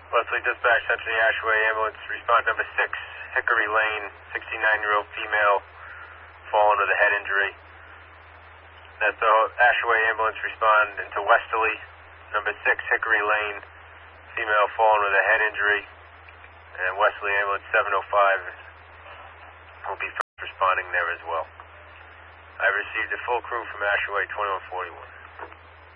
Wesley Dispatch, Center the Ashway Ambulance, respond number 6, Hickory Lane, 69-year-old female, fallen with a head injury. That's the Ashway Ambulance, respond into Westerly, number 6, Hickory Lane, female fallen with a head injury, and Westerly Ambulance 705 will be first responding there as well. I received a full crew from Ashway 2141.